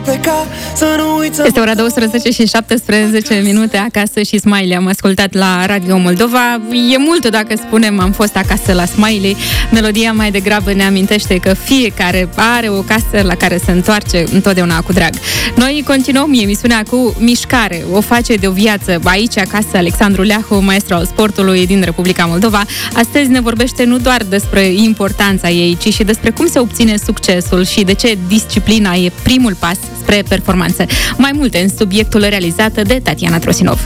Este ora 12 și 17 minute acasă și Smiley. Am ascultat la Radio Moldova. E mult dacă spunem am fost acasă la Smiley. Melodia mai degrabă ne amintește că fiecare are o casă la care se întoarce întotdeauna cu drag. Noi continuăm emisiunea cu mișcare. O face de o viață aici acasă Alexandru Leahu, maestru al sportului din Republica Moldova. Astăzi ne vorbește nu doar despre importanța ei, ci și despre cum se obține succesul și de ce disciplina e primul pas spre performanță. Mai multe în subiectul realizat de Tatiana Trosinov.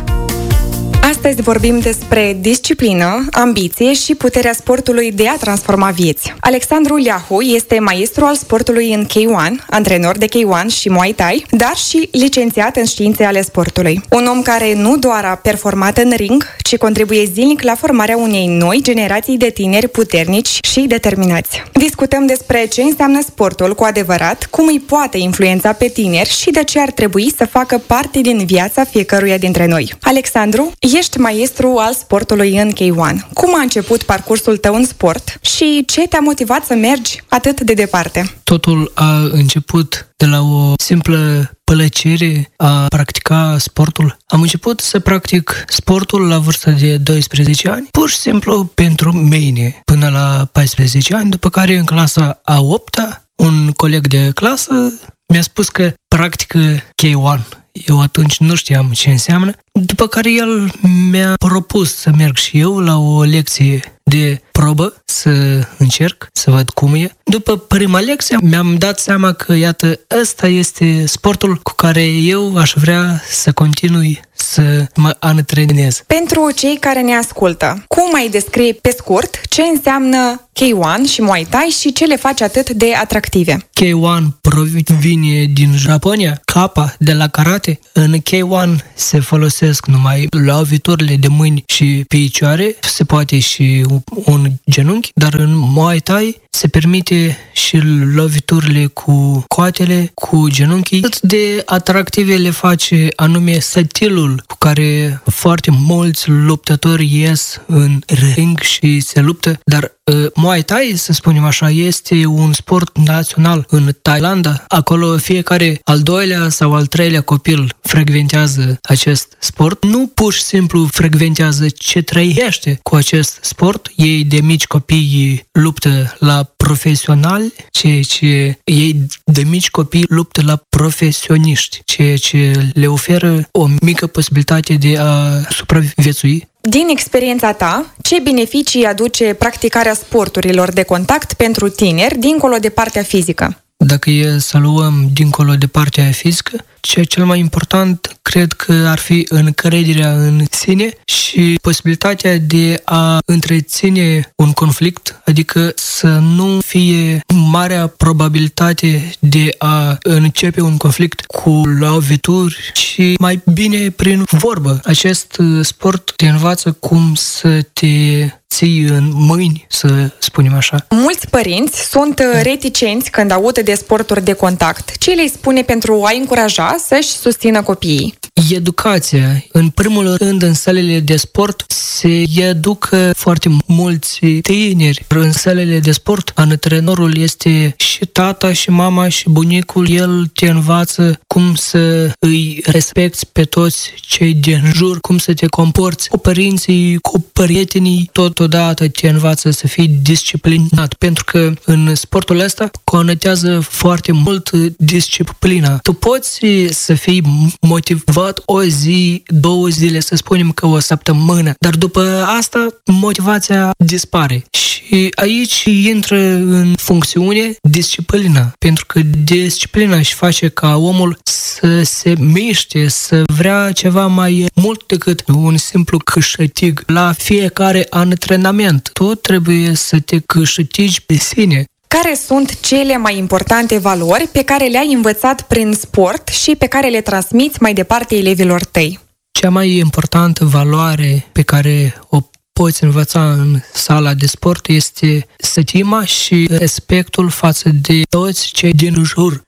Astăzi vorbim despre disciplină, ambiție și puterea sportului de a transforma vieți. Alexandru Leahu este maestru al sportului în K1, antrenor de K1 și Muay Thai, dar și licențiat în științe ale sportului. Un om care nu doar a performat în ring, ci contribuie zilnic la formarea unei noi generații de tineri puternici și determinați. Discutăm despre ce înseamnă sportul cu adevărat, cum îi poate influența pe tineri și de ce ar trebui să facă parte din viața fiecăruia dintre noi. Alexandru, ești maestru al sportului în K1. Cum a început parcursul tău în sport și ce te-a motivat să mergi atât de departe? Totul a început de la o simplă plăcere a practica sportul. Am început să practic sportul la vârsta de 12 ani, pur și simplu pentru mine, până la 14 ani, după care în clasa a 8-a, un coleg de clasă mi-a spus că practică K1. Eu atunci nu știam ce înseamnă, după care el mi-a propus să merg și eu la o lecție de probă, să încerc, să văd cum e. După prima lecție mi-am dat seama că, iată, ăsta este sportul cu care eu aș vrea să continui să mă antrenez. Pentru cei care ne ascultă, cum ai descrie pe scurt ce înseamnă K1 și Muay Thai și ce le face atât de atractive? K1 provine din Japonia, kappa de la karate. În K1 se folosesc numai loviturile de mâini și picioare, se poate și un genunchi, dar în Muay Thai se permite și loviturile cu coatele, cu genunchii. Atât de atractive le face anume stilul cu care foarte mulți luptători ies în ring și se luptă, dar Muay Thai, să spunem așa, este un sport național în Thailanda. Acolo fiecare al doilea sau al treilea copil frecventează acest sport. Nu pur și simplu frecventează, ci trăiește cu acest sport. Ei de mici copii luptă la profesionali, ceea ce ei de mici copii luptă la profesioniști, ceea ce le oferă o mică posibilitate de a supraviețui. Din experiența ta, ce beneficii aduce practicarea sporturilor de contact pentru tineri, dincolo de partea fizică? Dacă e să luăm dincolo de partea fizică, cel mai important cred că ar fi încrederea în sine și posibilitatea de a întreține un conflict, adică să nu fie marea probabilitate de a începe un conflict cu lovituri, ci mai bine prin vorbă. Acest sport te învață cum să te ții în mâini, să spunem așa. Mulți părinți sunt reticenți când aud de sporturi de contact. Ce le spune pentru a încuraja să-și susțină copiii? Educația. În primul rând, în salele de sport se educă foarte mulți tineri. În salele de sport, antrenorul este și tata, și mama, și bunicul. El te învață cum să îi respecti pe toți cei din jur, cum să te comporți cu părinții, cu prietenii. Totodată te învață să fii disciplinat, pentru că în sportul ăsta conotează foarte mult disciplina. Tu poți să fii motivat o zi, 2 zile, să spunem că o săptămână, dar după asta motivația dispare. Și aici intră în funcțiune disciplina, pentru că disciplina își face ca omul să se miște, să vrea ceva mai mult decât un simplu câștig la fiecare antrenament. Tu trebuie să te câștigi pe sine. Care sunt cele mai importante valori pe care le-ai învățat prin sport și pe care le transmiți mai departe elevilor tăi? Cea mai importantă valoare pe care o poți învăța în sala de sport este stima și respectul față de toți cei din jur.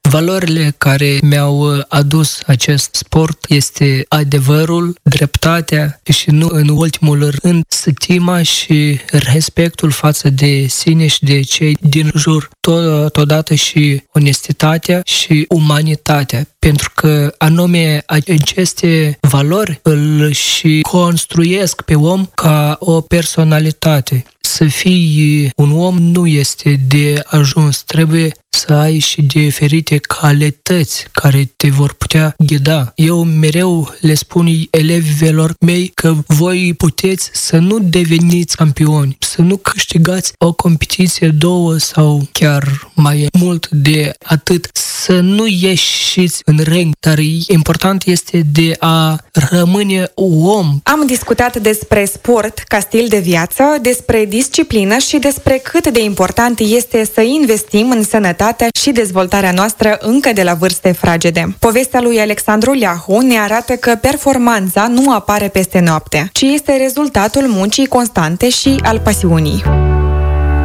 Valorile care mi-au adus acest sport este adevărul, dreptatea și nu în ultimul rând stima și respectul față de sine și de cei din jur, totodată și onestitatea și umanitatea, pentru că anume aceste valori îl și construiesc pe om ca o personalitate. Să fii un om nu este de ajuns, trebuie să ai și diferite calități care te vor putea ghida. Eu mereu le spun elevilor mei că voi puteți să nu deveniți campioni, să nu câștigați o competiție, două sau chiar mai mult de atât, să nu ieșiți în ring, dar important este de a rămâne om. Am discutat despre sport ca stil de viață, despre disciplină și despre cât de important este să investim în sănătatea și dezvoltarea noastră încă de la vârste fragede. Povestea lui Alexandru Leahu ne arată că performanța nu apare peste noapte, ci este rezultatul muncii constante și al pasiunii.